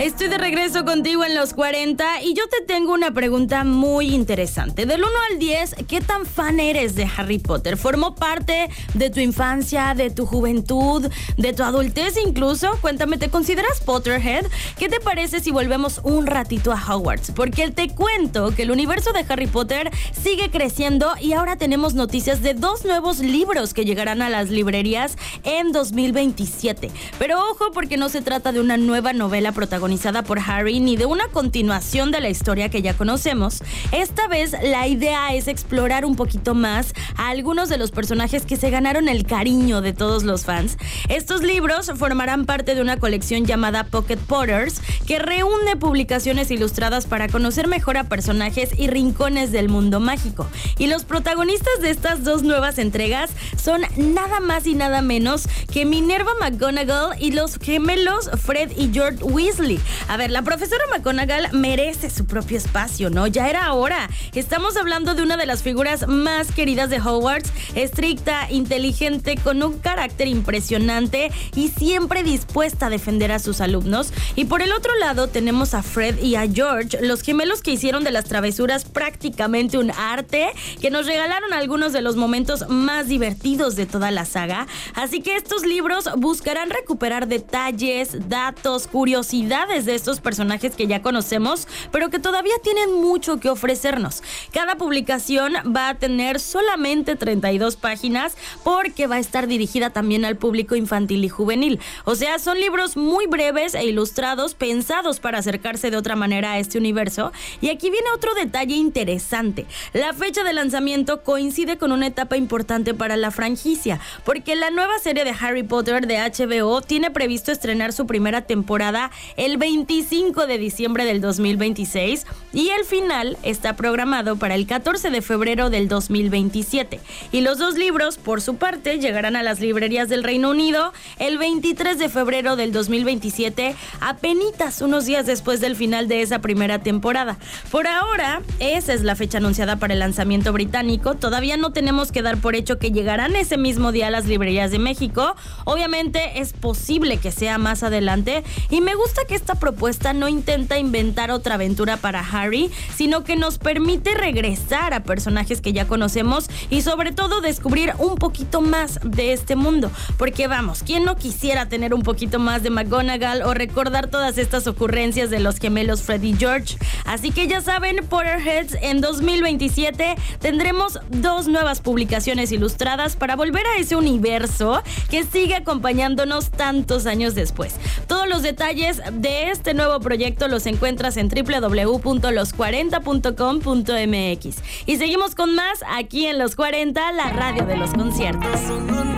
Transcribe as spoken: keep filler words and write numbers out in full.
Estoy de regreso contigo en los cuarenta y yo te tengo una pregunta muy interesante. Del uno al diez, ¿qué tan fan eres de Harry Potter? ¿Formó parte de tu infancia, de tu juventud, de tu adultez incluso? Cuéntame, ¿te consideras Potterhead? ¿Qué te parece si volvemos un ratito a Hogwarts? Porque te cuento que el universo de Harry Potter sigue creciendo y ahora tenemos noticias de dos nuevos libros que llegarán a las librerías en dos mil veintisiete. Pero ojo, porque no se trata de una nueva novela protagonizada por Harry ni de una continuación de la historia que ya conocemos. Esta vez la idea es explorar un poquito más a algunos de los personajes que se ganaron el cariño de todos los fans. Estos libros formarán parte de una colección llamada Pocket Potters, que reúne publicaciones ilustradas para conocer mejor a personajes y rincones del mundo mágico. Y los protagonistas de estas dos nuevas entregas son nada más y nada menos que Minerva McGonagall y los gemelos Fred y George Weasley. A ver, la profesora McGonagall merece su propio espacio, ¿no? Ya era hora. Estamos hablando de una de las figuras más queridas de Hogwarts, estricta, inteligente, con un carácter impresionante y siempre dispuesta a defender a sus alumnos. Y por el otro lado tenemos a Fred y a George, los gemelos que hicieron de las travesuras prácticamente un arte, que nos regalaron algunos de los momentos más divertidos de toda la saga. Así que estos libros buscarán recuperar detalles, datos, curiosidades de estos personajes que ya conocemos, pero que todavía tienen mucho que ofrecernos. Cada publicación va a tener solamente treinta y dos páginas porque va a estar dirigida también al público infantil y juvenil. O sea, son libros muy breves e ilustrados, pensados para acercarse de otra manera a este universo. Y aquí viene otro detalle interesante. La fecha de lanzamiento coincide con una etapa importante para la franquicia, porque la nueva serie de Harry Potter de H B O tiene previsto estrenar su primera temporada el veinticinco de diciembre del dos mil veintiséis y el final está programado para el catorce de febrero del dos mil veintisiete. Y los dos libros, por su parte, llegarán a las librerías del Reino Unido el veintitrés de febrero del dos mil veintisiete, apenitas unos días después del final de esa primera temporada. Por ahora, esa es la fecha anunciada para el lanzamiento británico. Todavía no tenemos que dar por hecho que llegarán ese mismo día a las librerías de México. Obviamente es posible que sea más adelante y me gusta que esta propuesta no intenta inventar otra aventura para Harry, sino que nos permite regresar a personajes que ya conocemos y sobre todo descubrir un poquito más de este mundo. Porque vamos, ¿quién no quisiera tener un poquito más de McGonagall o recordar todas estas ocurrencias de los gemelos Fred y George? Así que ya saben, Potterheads, en dos mil veintisiete tendremos dos nuevas publicaciones ilustradas para volver a ese universo que sigue acompañándonos tantos años después. Todos los detalles de este nuevo proyecto los encuentras en doble u doble u doble u punto los cuarenta punto com punto m x. Y seguimos con más aquí en Los cuarenta, la radio de los conciertos.